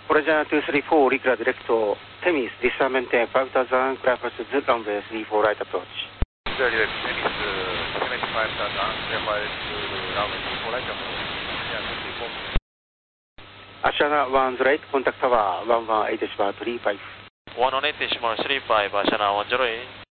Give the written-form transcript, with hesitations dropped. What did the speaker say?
Origina 234, Recla Directo, Temis, discernment 5000, clear pursuit, runway 34, right approach. Recla Directo, Temis, discernment 5000, clear pursuit, runway 34, right approach. Ashana 108, contact tower 118.35. 118.35, Ashana 108.